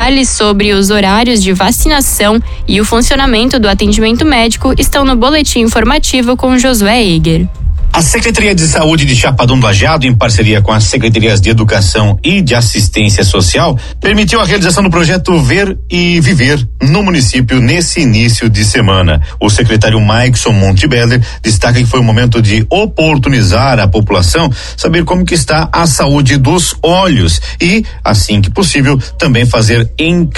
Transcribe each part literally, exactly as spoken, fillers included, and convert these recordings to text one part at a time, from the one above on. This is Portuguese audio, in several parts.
detalhes sobre os horários de vacinação e o funcionamento do atendimento médico estão no boletim informativo com Josué Eger. A Secretaria de Saúde de Chapadão do Lajeado, em parceria com as Secretarias de Educação e de Assistência Social, permitiu a realização do projeto Ver e Viver no município nesse início de semana. O secretário Maikson Montebeller destaca que foi um momento de oportunizar a população, saber como que está a saúde dos olhos e, assim que possível, também fazer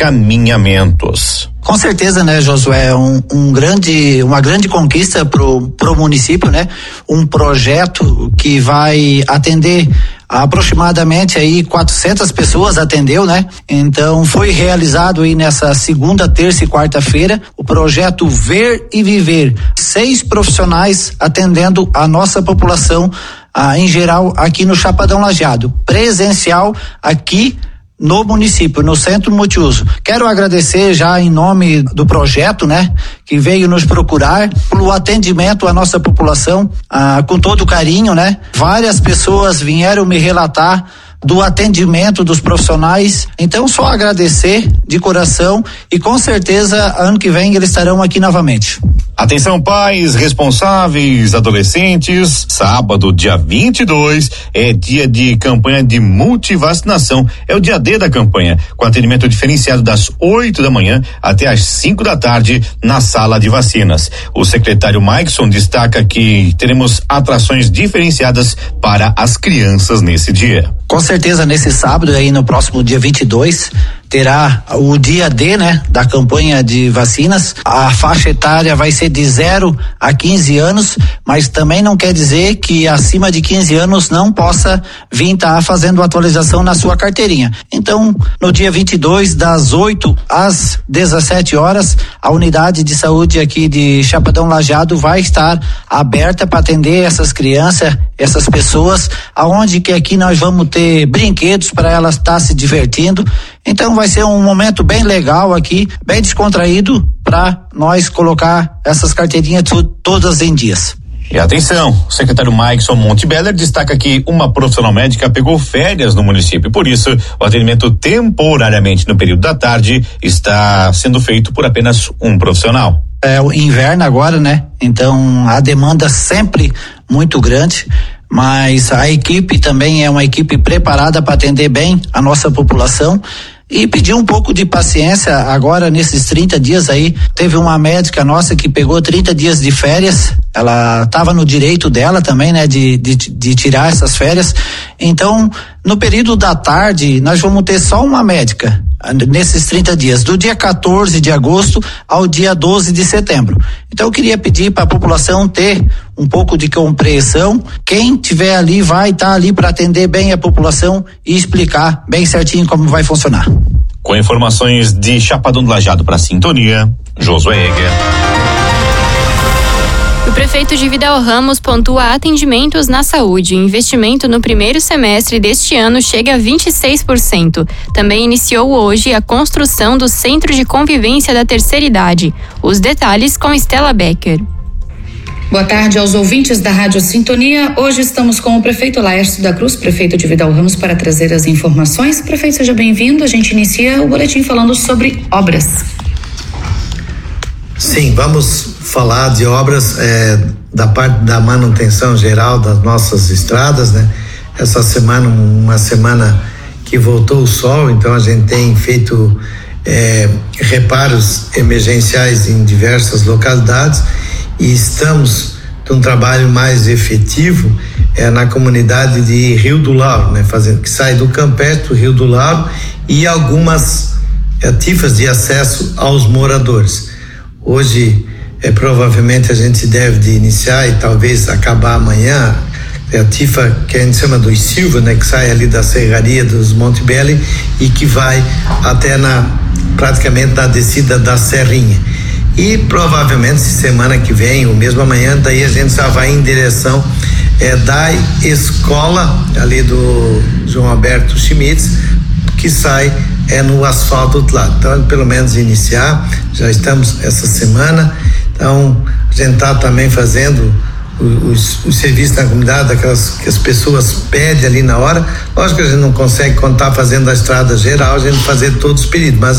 encaminhamentos. Com certeza, né, Josué, um, um grande, uma grande conquista pro, pro município, né? Um projeto que vai atender aproximadamente aí quatrocentas pessoas, atendeu, né? Então foi realizado aí nessa segunda, terça e quarta-feira o projeto Ver e Viver, seis profissionais atendendo a nossa população ah, em geral aqui no Chapadão Lajeado, presencial aqui no município, no Centro Multiuso. Quero agradecer já em nome do projeto, né, que veio nos procurar pelo atendimento à nossa população, ah, com todo carinho, né? Várias pessoas vieram me relatar do atendimento dos profissionais, então só agradecer de coração e com certeza ano que vem eles estarão aqui novamente. Atenção pais, responsáveis, adolescentes, sábado, dia vinte e dois, é dia de campanha de multivacinação, é o dia D da campanha, com atendimento diferenciado das oito da manhã até às cinco da tarde na sala de vacinas. O secretário Maikson destaca que teremos atrações diferenciadas para as crianças nesse dia. Com certeza nesse sábado aí no próximo dia vinte e dois terá o dia D, né, da campanha de vacinas. A faixa etária vai ser de zero a quinze anos, mas também não quer dizer que acima de quinze anos não possa vir estar tá fazendo atualização na sua carteirinha. Então, no dia vinte e dois, das oito às dezessete horas, a unidade de saúde aqui de Chapadão Lajeado vai estar aberta para atender essas crianças, essas pessoas, aonde que aqui nós vamos ter brinquedos para elas estar tá se divertindo. Então vai ser um momento bem legal aqui, bem descontraído para nós colocar essas carteirinhas tu, todas em dias. E atenção, o secretário Maikson Montebeller destaca que uma profissional médica pegou férias no município, por isso o atendimento temporariamente no período da tarde está sendo feito por apenas um profissional. É o inverno agora, né? Então a demanda sempre muito grande, mas a equipe também é uma equipe preparada para atender bem a nossa população e pedir um pouco de paciência agora nesses trinta dias aí. Teve uma médica nossa que pegou trinta dias de férias, ela estava no direito dela também, né, de, de, de tirar essas férias. Então, no período da tarde, nós vamos ter só uma médica nesses trinta dias, do dia quatorze de agosto ao dia doze de setembro. Então eu queria pedir para a população ter um pouco de compreensão. Quem tiver ali vai estar tá ali para atender bem a população e explicar bem certinho como vai funcionar. Com informações de Chapadão do Lajeado para Sintonia, Josué Eger. O prefeito de Vidal Ramos pontua atendimentos na saúde. O investimento no primeiro semestre deste ano chega a vinte e seis por cento. Também iniciou hoje a construção do Centro de Convivência da Terceira Idade. Os detalhes com Estela Becker. Boa tarde aos ouvintes da Rádio Sintonia. Hoje estamos com o prefeito Laércio da Cruz, prefeito de Vidal Ramos, para trazer as informações. Prefeito, seja bem-vindo. A gente inicia o boletim falando sobre obras. Sim, vamos falar de obras é, da parte da manutenção geral das nossas estradas, né? Essa semana, uma semana que voltou o sol, então a gente tem feito é, reparos emergenciais em diversas localidades e estamos num trabalho mais efetivo é, na comunidade de Rio do Lauro, né? Fazendo, que sai do Campestre do Rio do Lauro e algumas é, tifas de acesso aos moradores. Hoje, é, provavelmente a gente deve de iniciar e talvez acabar amanhã a tifa que a gente chama dos Silva, né, que sai ali da serraria dos Montebelli e que vai até na praticamente na descida da Serrinha. E provavelmente semana que vem ou mesmo amanhã, daí a gente já vai em direção é, da escola ali do João Alberto Schmitz, que sai é no asfalto do outro lado. Então, pelo menos iniciar, já estamos essa semana. Então, a gente está também fazendo os, os serviços na comunidade, aquelas que as pessoas pedem ali na hora. Lógico que a gente não consegue contar fazendo a estrada geral, a gente fazer todos os períodos, mas